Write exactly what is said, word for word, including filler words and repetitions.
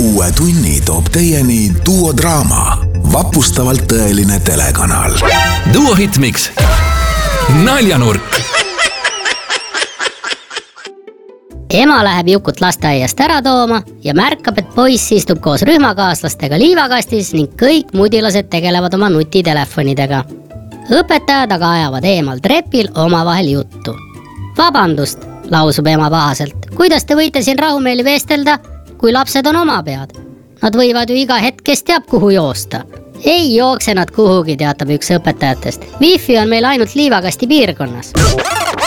Uue tunni toob teieni Duo Draama, vapustavalt tõeline telekanal. Duo Hitmix. Naljanurk. Ema läheb Jukut lasteaiast ära tooma ja märkab, et poiss istub koos rühmakaaslastega liivakastis ning kõik mudilased tegelevad oma nutitelefonidega. Õpetajad aga ajavad eemal trepil omavahel juttu. Vabandust, lausub ema pahaselt. Kuidas te võite siin rahumeeli vestelda, kui lapsed on oma pead? Nad võivad ju iga hetk, kes teab, kuhu joosta. Ei jookse nad kuhugi, teatab üks õpetajatest. Wifi on meil ainult liivakasti piirkonnas.